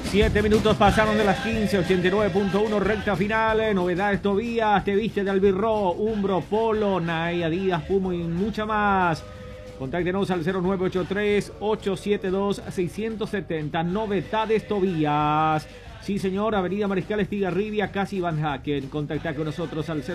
7 minutos pasaron de las 15, 89.1, recta final. Novedades Tobías, te viste de Albirro, Umbro, Polo, Nike, Adidas, Puma y mucha más. Contáctenos al 0983-872-670. Novedades Tobías. Sí, señor, Avenida Mariscal Estigarribia, casi Van Haken. Contacta con nosotros al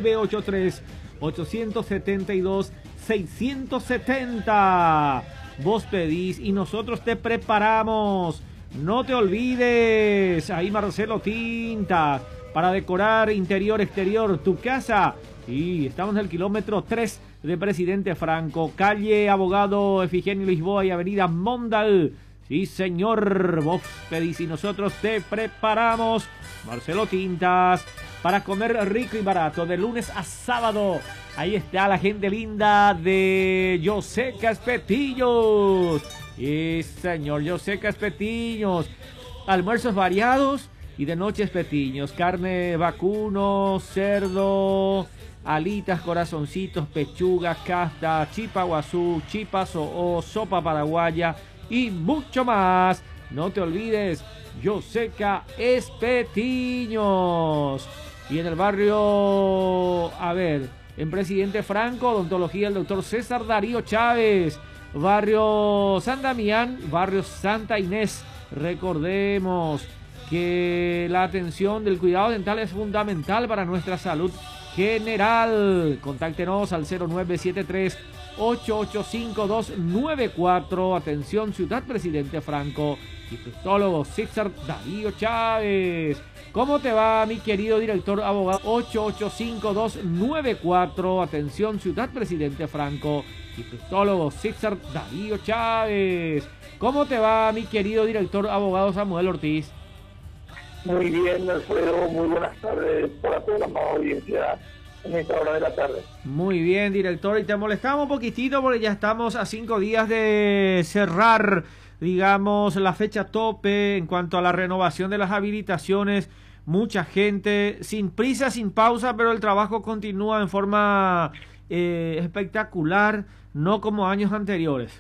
0983-872-670. Vos pedís y nosotros te preparamos. No te olvides, ahí Marcelo Tintas, para decorar interior, exterior, tu casa. Y estamos en el kilómetro 3 de Presidente Franco, calle Abogado Efigenio Lisboa y avenida Mondal. Sí, señor, vos pedís y nosotros te preparamos. Marcelo Tintas, para comer rico y barato, de lunes a sábado. Ahí está la gente linda de Yoseca Espetillos. Sí, señor, Yoseca Espetillos. Almuerzos variados y de noche espetiños. Carne vacuno, cerdo, alitas, corazoncitos, pechugas, casta, chipa guazú, chipas o sopa paraguaya y mucho más. No te olvides, Yoseca Espetillos. Y en el barrio, en Presidente Franco, odontología el doctor César Darío Chávez. Barrio San Damián, barrio Santa Inés. Recordemos que la atención del cuidado dental es fundamental para nuestra salud general. Contáctenos al 0973-885294. Atención, Ciudad Presidente Franco. Y proctólogo César Darío Chávez. ¿Cómo te va, mi querido director abogado? 885294. Atención, Ciudad Presidente Franco. Y proctólogo César Darío Chávez. ¿Cómo te va, mi querido director abogado Samuel Ortiz? Muy bien, Alfredo, muy buenas tardes para toda la amada audiencia en esta hora de la tarde. Muy bien, director, y te molestamos un poquitito porque ya estamos a 5 días de cerrar, digamos, la fecha tope en cuanto a la renovación de las habilitaciones. Mucha gente, sin prisa, sin pausa, pero el trabajo continúa en forma espectacular, no como años anteriores.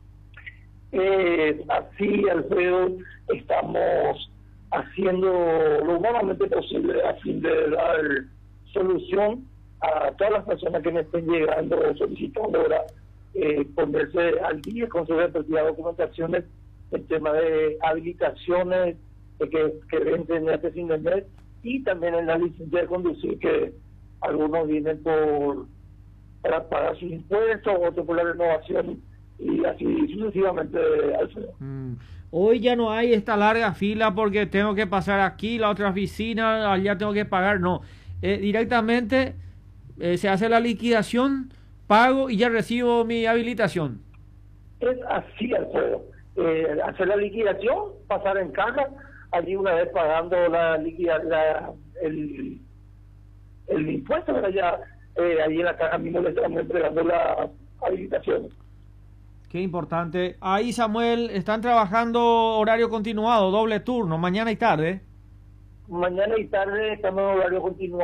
Así, Alfredo, estamos haciendo lo humanamente posible a fin de dar solución a todas las personas que me estén llegando solicitando ahora ponerse al día con sus respectivas documentaciones, el tema de habilitaciones que vencen este fin de mes, y también en la licencia de conducir, que algunos vienen para pagar sus impuestos, otros por la renovación, y así sucesivamente, Alfredo. Hoy ya no hay esta larga fila porque tengo que pasar aquí, la otra oficina, allá tengo que pagar, no. Directamente se hace la liquidación, pago y ya recibo mi habilitación. Es así, Alfredo. Hacer la liquidación, pasar en caja, allí una vez pagando el impuesto, ¿verdad? Ya allí en la caja mismo le estamos entregando la habilitación. Qué importante. Ahí, Samuel, están trabajando horario continuado, doble turno, mañana y tarde. Mañana y tarde estamos en horario continuado.